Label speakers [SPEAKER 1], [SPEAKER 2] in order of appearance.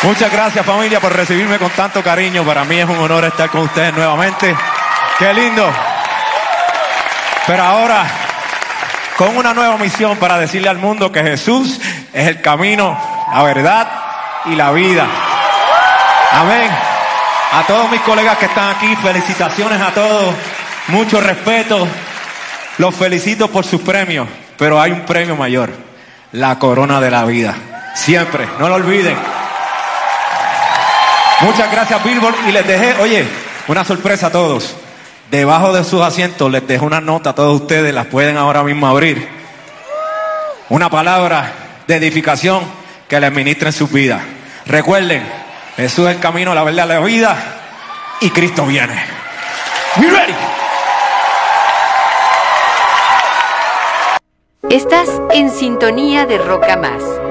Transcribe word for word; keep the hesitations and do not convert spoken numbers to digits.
[SPEAKER 1] Muchas gracias, familia, por recibirme con tanto cariño. Para mí es un honor estar con ustedes nuevamente. ¡Qué lindo! Pero ahora, con una nueva misión para decirle al mundo que Jesús es el camino, la verdad y la vida. Amén. A todos mis colegas que están aquí, felicitaciones a todos. Mucho respeto. Los felicito por sus premios. Pero hay un premio mayor. La corona de la vida. Siempre. No lo olviden. Muchas gracias, Billboard. Y les dejé, oye, una sorpresa a todos. Debajo de sus asientos les dejo una nota a todos ustedes. Las pueden ahora mismo abrir. Una palabra de edificación que les ministre en sus vidas. Recuerden, Jesús es el camino, la verdad, la vida. Y Cristo viene. We ready.
[SPEAKER 2] Estás en sintonía de Roca Más.